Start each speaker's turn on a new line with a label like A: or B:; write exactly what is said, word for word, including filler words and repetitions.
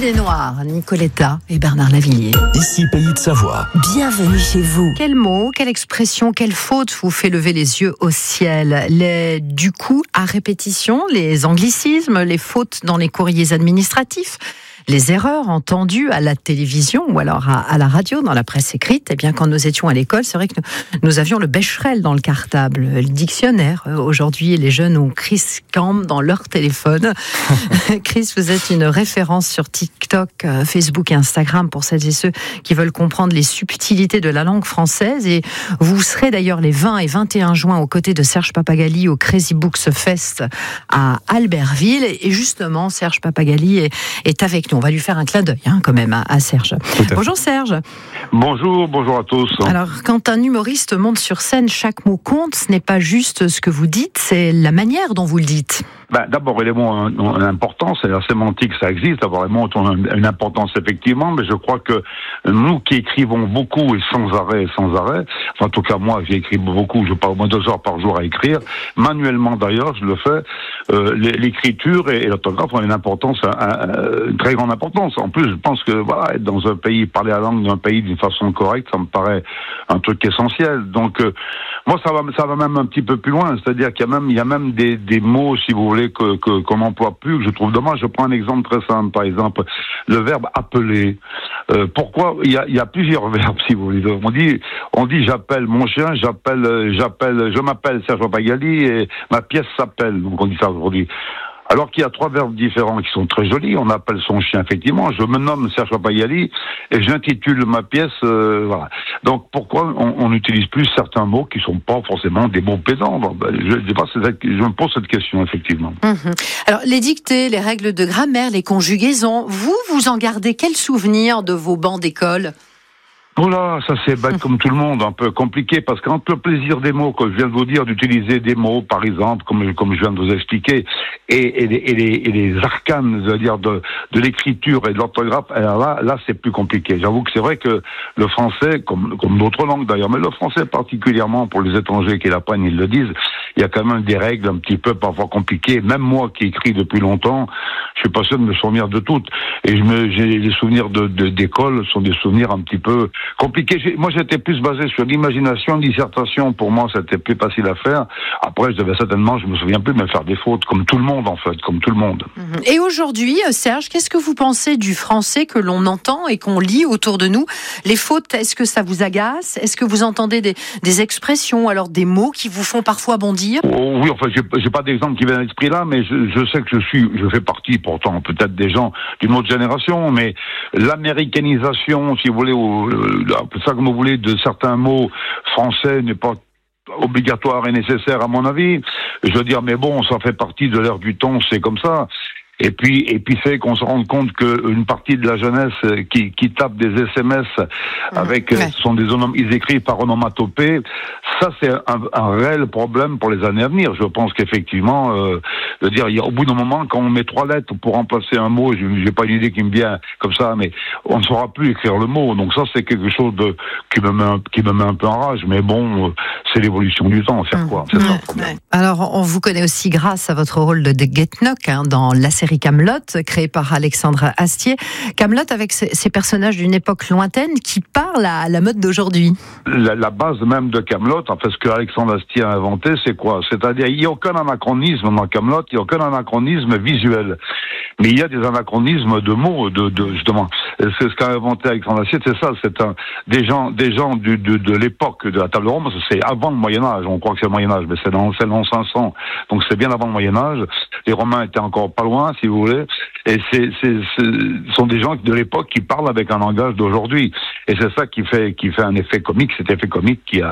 A: des Noirs, Nicoletta et Bernard Lavilliers.
B: Ici Pays de Savoie.
C: Bienvenue chez vous.
A: Quel mot, quelle expression, quelle faute vous fait lever les yeux au ciel? Les du coup à répétition, les anglicismes, les fautes dans les courriers administratifs, les erreurs entendues à la télévision ou alors à, à la radio, dans la presse écrite. Eh bien, quand nous étions à l'école, c'est vrai que nous, nous avions le Becherel dans le cartable, le dictionnaire. Aujourd'hui, les jeunes ont Chris Camp dans leur téléphone. Chris, vous êtes une référence sur TikTok, Facebook et Instagram pour celles et ceux qui veulent comprendre les subtilités de la langue française. Et vous serez d'ailleurs les vingt et vingt et un juin aux côtés de Serge Papagali au Crazy Books Fest à Albertville. Et justement, Serge Papagali est, est avec nous. On va lui faire un clin d'œil hein, quand même à, à Serge. Bonjour Serge.
D: Bonjour, bonjour à tous.
A: Alors, quand un humoriste monte sur scène, chaque mot compte. Ce n'est pas juste ce que vous dites, c'est la manière dont vous le dites.
D: Ben, d'abord, les mots ont une importance, et la sémantique, ça existe. D'abord, les mots ont une importance, effectivement, mais je crois que nous qui écrivons beaucoup et sans arrêt, sans arrêt, enfin, en tout cas, moi, j'écris beaucoup, je parle au moins deux heures par jour à écrire, manuellement d'ailleurs, je le fais, euh, l'écriture et l'orthographe ont une importance, une très grande importance. En plus, je pense que, voilà, être dans un pays, parler la langue d'un pays d'une façon correcte, ça me paraît un truc essentiel. Donc, euh, moi, ça va, ça va même un petit peu plus loin, c'est-à-dire qu'il y a même, il y a même des, des mots, si vous voulez, que, que, qu'on n'emploie plus, que je trouve dommage. Je prends un exemple très simple, par exemple, le verbe appeler. Euh, pourquoi? Il y a, il y a plusieurs verbes, si vous voulez. On dit, on dit, j'appelle mon chien, j'appelle, j'appelle, je m'appelle Serge Papagali et ma pièce s'appelle. Donc, on dit ça aujourd'hui. Alors qu'il y a trois verbes différents qui sont très jolis. On appelle son chien, effectivement. Je me nomme Serge Papagali et j'intitule ma pièce, euh, voilà. Donc, pourquoi on n'utilise plus certains mots qui sont pas forcément des mots plaisants? Je, je, sais pas, je me pose cette question, effectivement.
A: Mmh. Alors, les dictées, les règles de grammaire, les conjugaisons, vous, vous en gardez quel souvenir de vos bancs d'école?
D: Oh là, ça c'est bête comme tout le monde, un peu compliqué, parce qu'entre le plaisir des mots, que je viens de vous dire, d'utiliser des mots, par exemple, comme, comme je viens de vous expliquer, et, et, les, et, les, et les arcanes, c'est-à-dire de, de l'écriture et de l'orthographe, là, là c'est plus compliqué. J'avoue que c'est vrai que le français, comme, comme d'autres langues d'ailleurs, mais le français particulièrement pour les étrangers qui l'apprennent, ils le disent, il y a quand même des règles un petit peu parfois compliquées. Même moi qui écris depuis longtemps, je suis pas sûr de me souvenir de toutes. Et je me, j'ai les souvenirs de, de, d'école sont des souvenirs un petit peu compliqué. Moi, j'étais plus basé sur l'imagination, dissertation. Pour moi, c'était plus facile à faire. Après, je devais certainement, je me souviens plus, mais faire des fautes, comme tout le monde, en fait, comme tout le monde.
A: Et aujourd'hui, Serge, qu'est-ce que vous pensez du français que l'on entend et qu'on lit autour de nous? Les fautes, est-ce que ça vous agace? Est-ce que vous entendez des, des expressions, alors des mots qui vous font parfois bondir?
D: Oh, oui, enfin, j'ai, j'ai pas d'exemple qui vient à l'esprit là, mais je, je sais que je suis, je fais partie, pourtant, peut-être des gens d'une autre génération, mais l'américanisation, si vous voulez, ou, appelez ça comme vous voulez, de certains mots français n'est pas obligatoire et nécessaire à mon avis. Je veux dire, mais bon, ça fait partie de l'ère du temps, c'est comme ça. Et puis, et puis c'est qu'on se rende compte qu'une partie de la jeunesse qui, qui tape des S M S avec, ouais. ce sont des onom, ils écrivent par onomatopée. Ça, c'est un, un réel problème pour les années à venir. Je pense qu'effectivement, euh, je veux dire, il y a, au bout d'un moment, quand on met trois lettres pour remplacer un mot, j'ai pas une idée qui me vient comme ça, mais on ne saura plus écrire le mot. Donc ça, c'est quelque chose de, qui me met un, qui me met un peu en rage. Mais bon, euh, c'est l'évolution du temps. Faire quoi? C'est
A: ouais,
D: ça le problème.
A: Ouais. Alors, on vous connaît aussi grâce à votre rôle de, de Guetnock hein, dans la série Kaamelott, créée par Alexandre Astier. Kaamelott avec ces, ces personnages d'une époque lointaine qui parlent à la mode d'aujourd'hui.
D: La, la base même de Kaamelott, en fait, ce que Alexandre Astier a inventé, c'est quoi? C'est-à-dire, il n'y a aucun anachronisme dans Kaamelott, il n'y a aucun anachronisme visuel. Mais il y a des anachronismes de mots, de, de justement. C'est ce qu'a inventé Alexandre Astier, c'est ça, c'est un, des gens, des gens du, de, de l'époque de la table ronde, c'est avant le Moyen-Âge, on croit que c'est le Moyen-Âge, mais c'est dans, c'est dans cinq cents, donc c'est bien avant le Moyen-Âge. Les Romains étaient encore pas loin, si vous voulez, et c'est, c'est, c'est, ce sont des gens de l'époque qui parlent avec un langage d'aujourd'hui. Et c'est ça qui fait, qui fait un effet comique, cet effet comique qui a,